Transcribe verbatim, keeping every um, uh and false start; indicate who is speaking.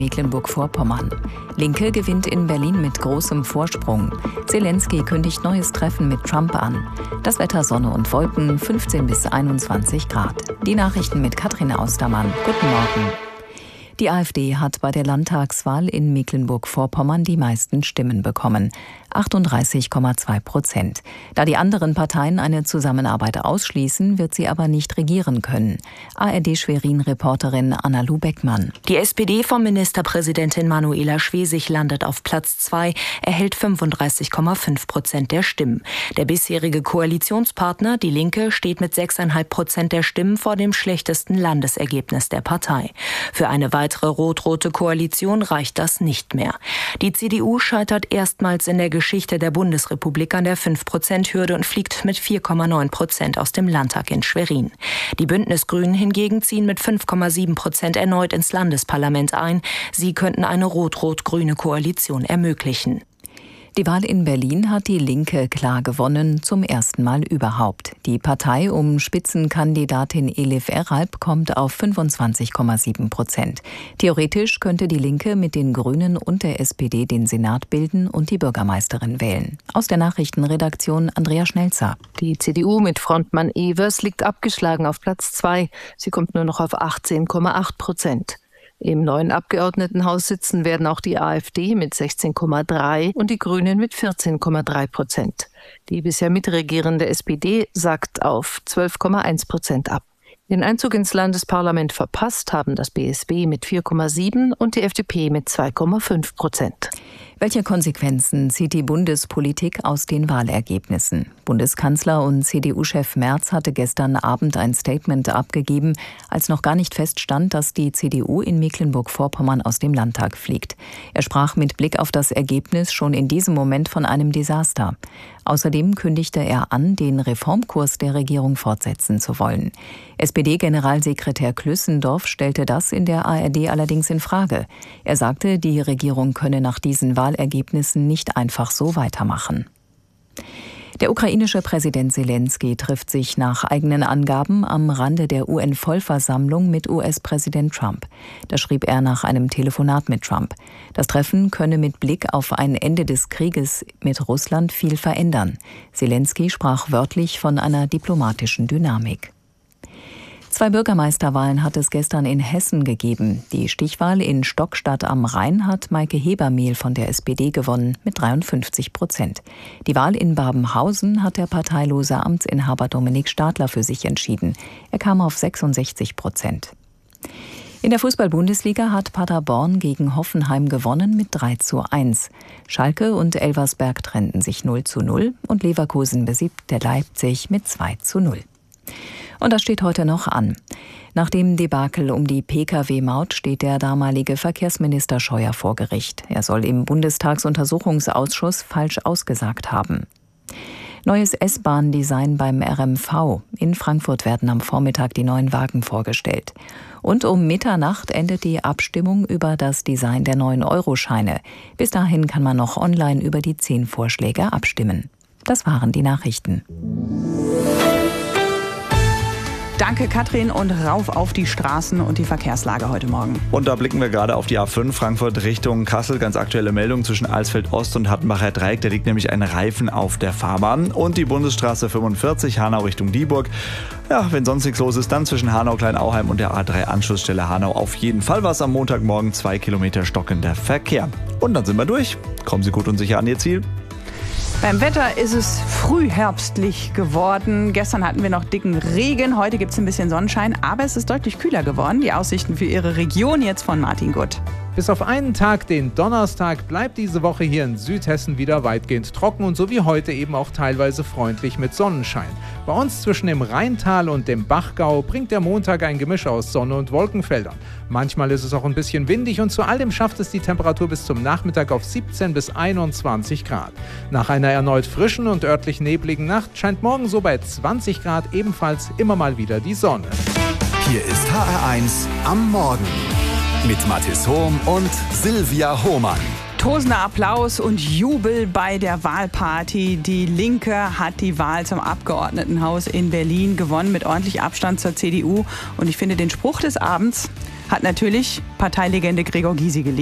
Speaker 1: Mecklenburg-Vorpommern. Linke gewinnt in Berlin mit großem Vorsprung. Zelensky kündigt neues Treffen mit Trump an. Das Wetter Sonne und Wolken, fünfzehn bis einundzwanzig Grad. Die Nachrichten mit Katrin Austermann. Guten Morgen. Die AfD hat bei der Landtagswahl in Mecklenburg-Vorpommern die meisten Stimmen bekommen, achtunddreißig Komma zwei Prozent. Da die anderen Parteien eine Zusammenarbeit ausschließen, wird sie aber nicht regieren können. A R D-Schwerin-Reporterin Anna-Lu Beckmann.
Speaker 2: Die S P D von Ministerpräsidentin Manuela Schwesig landet auf Platz zwei, erhält fünfunddreißig Komma fünf Prozent der Stimmen. Der bisherige Koalitionspartner, die Linke, steht mit sechs Komma fünf Prozent der Stimmen vor dem schlechtesten Landesergebnis der Partei. Für eine weitere rot-rote Koalition reicht das nicht mehr. Die C D U scheitert erstmals in der Geschichte der Bundesrepublik an der fünf Prozent Hürde und fliegt mit vier Komma neun Prozent aus dem Landtag in Schwerin. Die Bündnisgrünen hingegen ziehen mit fünf Komma sieben Prozent erneut ins Landesparlament ein. Sie könnten eine rot-rot-grüne Koalition ermöglichen.
Speaker 1: Die Wahl in Berlin hat die Linke klar gewonnen, zum ersten Mal überhaupt. Die Partei um Spitzenkandidatin Elif Eralp kommt auf fünfundzwanzig Komma sieben Prozent. Theoretisch könnte die Linke mit den Grünen und der S P D den Senat bilden und die Bürgermeisterin wählen. Aus der Nachrichtenredaktion Andrea Schnelzer.
Speaker 3: Die C D U mit Frontmann Evers liegt abgeschlagen auf Platz zwei. Sie kommt nur noch auf achtzehn Komma acht Prozent. Im neuen Abgeordnetenhaus sitzen werden auch die AfD mit sechzehn Komma drei und die Grünen mit vierzehn Komma drei Prozent. Die bisher mitregierende S P D sagt auf zwölf Komma eins Prozent ab. Den Einzug ins Landesparlament verpasst haben das B S B mit vier Komma sieben und die F D P mit zwei Komma fünf Prozent.
Speaker 1: Welche Konsequenzen zieht die Bundespolitik aus den Wahlergebnissen? Bundeskanzler und C D U-Chef Merz hatte gestern Abend ein Statement abgegeben, als noch gar nicht feststand, dass die C D U in Mecklenburg-Vorpommern aus dem Landtag fliegt. Er sprach mit Blick auf das Ergebnis schon in diesem Moment von einem Desaster. Außerdem kündigte er an, den Reformkurs der Regierung fortsetzen zu wollen. S P D-Generalsekretär Klüssendorf stellte das in der A R D allerdings in Frage. Er sagte, die Regierung könne nach diesen Wahlergebnissen nicht einfach so weitermachen. Der ukrainische Präsident Zelensky trifft sich nach eigenen Angaben am Rande der U N-Vollversammlung mit U S-Präsident Trump. Das schrieb er nach einem Telefonat mit Trump. Das Treffen könne mit Blick auf ein Ende des Krieges mit Russland viel verändern. Zelensky sprach wörtlich von einer diplomatischen Dynamik. Zwei Bürgermeisterwahlen hat es gestern in Hessen gegeben. Die Stichwahl in Stockstadt am Rhein hat Maike Hebermehl von der S P D gewonnen mit dreiundfünfzig Prozent. Die Wahl in Babenhausen hat der parteilose Amtsinhaber Dominik Stadler für sich entschieden. Er kam auf sechsundsechzig Prozent. In der Fußball-Bundesliga hat Paderborn gegen Hoffenheim gewonnen mit drei zu eins. Schalke und Elversberg trennten sich null zu null und Leverkusen besiegte Leipzig mit zwei zu null. Und das steht heute noch an. Nach dem Debakel um die P K W-Maut steht der damalige Verkehrsminister Scheuer vor Gericht. Er soll im Bundestagsuntersuchungsausschuss falsch ausgesagt haben. Neues S-Bahn-Design beim R M V. In Frankfurt werden am Vormittag die neuen Wagen vorgestellt. Und um Mitternacht endet die Abstimmung über das Design der neuen Euroscheine. Bis dahin kann man noch online über die zehn Vorschläge abstimmen. Das waren die Nachrichten.
Speaker 4: Danke, Katrin, und rauf auf die Straßen und die Verkehrslage heute Morgen.
Speaker 5: Und da blicken wir gerade auf die A fünf Frankfurt Richtung Kassel. Ganz aktuelle Meldung zwischen Alsfeld Ost und Hattenbacher Dreieck. Da liegt nämlich ein Reifen auf der Fahrbahn. Und die Bundesstraße fünfundvierzig, Hanau Richtung Dieburg. Ja, wenn sonst nichts los ist, dann zwischen Hanau, Kleinauheim und der A drei Anschlussstelle Hanau auf jeden Fall was am Montagmorgen. Zwei Kilometer stockender Verkehr. Und dann sind wir durch. Kommen Sie gut und sicher an Ihr Ziel.
Speaker 4: Beim Wetter ist es frühherbstlich geworden. Gestern hatten wir noch dicken Regen, heute gibt es ein bisschen Sonnenschein, aber es ist deutlich kühler geworden. Die Aussichten für Ihre Region jetzt von Martin Gutt.
Speaker 6: Bis auf einen Tag, den Donnerstag, bleibt diese Woche hier in Südhessen wieder weitgehend trocken und so wie heute eben auch teilweise freundlich mit Sonnenschein. Bei uns zwischen dem Rheintal und dem Bachgau bringt der Montag ein Gemisch aus Sonne und Wolkenfeldern. Manchmal ist es auch ein bisschen windig und zu all dem schafft es die Temperatur bis zum Nachmittag auf siebzehn bis einundzwanzig Grad. Nach einer erneut frischen und örtlich nebligen Nacht scheint morgen so bei zwanzig Grad ebenfalls immer mal wieder die Sonne.
Speaker 7: Hier ist H R eins am Morgen mit Mathis Hohm und Silvia Hohmann.
Speaker 4: Tosender Applaus und Jubel bei der Wahlparty. Die Linke hat die Wahl zum Abgeordnetenhaus in Berlin gewonnen mit ordentlich Abstand zur C D U. Und ich finde den Spruch des Abends hat natürlich Parteilegende Gregor Gysi gelegt.